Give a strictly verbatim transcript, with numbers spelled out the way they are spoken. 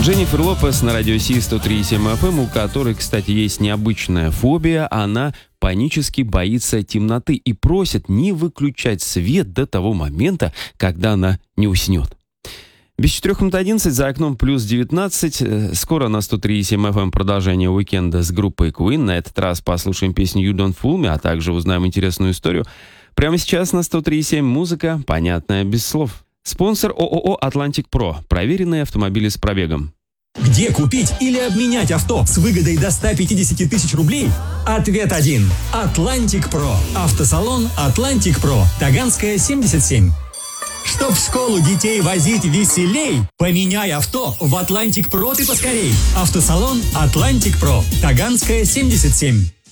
Дженнифер Лопес на радио Си сто три и семь эф эм, у которой, кстати, есть необычная фобия. Она панически боится темноты и просит не выключать свет до того момента, когда она не уснет. Без четырех минут одиннадцать, за окном плюс девятнадцать. Скоро на сто три и семь эф эм продолжение уикенда с группой Queen. На этот раз послушаем песню «You Don't Fool Me», а также узнаем интересную историю. Прямо сейчас на сто три и семь музыка, понятная без слов. Спонсор ООО «Атлантик Про». Проверенные автомобили с пробегом. Где купить или обменять авто с выгодой до ста пятидесяти тысяч рублей? Ответ один. «Атлантик Про». Автосалон «Атлантик Про». Таганская, семьдесят семь. Чтоб в школу детей возить веселей, поменяй авто в «Атлантик Про» ты поскорей. Автосалон «Атлантик Про». Таганская, семьдесят семь.